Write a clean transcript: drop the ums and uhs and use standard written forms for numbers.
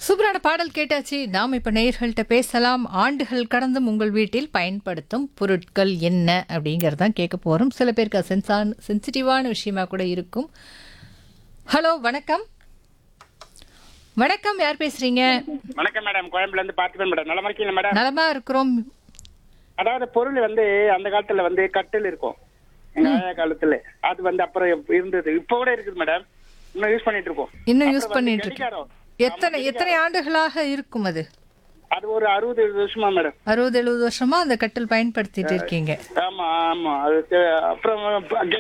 சூப்பரான பாடல் கேட்டாச்சு. நாம் இப்ப நேயர்கள்ட்ட பேசலாம். ஆண்டுகள் கடந்தும் உங்கள் வீட்டில் பயன்படுத்தும் பொருட்கள் என்ன அப்படிங்கறதான் கேட்க போறோம். சில பேருக்கு அது சென்சிட்டிவான விஷயமா கூட இருக்கும். ஹலோ, வணக்கம். வணக்கம், யார் பேசுறீங்க? வணக்கம் மேடம். கோயம்புல இருந்து பார்த்துப்பேன் மேடம். நலமா இருக்கீங்களா மேடம்? நலமா இருக்கிறோம். அதாவது பொருள் அந்த காலத்துல கட்டில் இருக்கும். எங்க ஆயா காலத்துல அது அப்புறம் இருந்தது. இப்ப கூட இருக்குது மேடம். இன்னும் யூஸ் பண்ணிட்டு இருக்கோம். இன்னும் யூஸ் அப்புறம் பண்ணிட்டு இருக்கு. கடிகாரம். எத்தனை எத்தனை ஆண்டுகளாக இருக்கும் அது? அது ஒரு 60-70 வருஷமா மேடம். 60-70 வருஷமா அந்த கட்டில் பயன்படுத்திட்டு இருக்கீங்க. ஆமா ஆமா. அப்புறம்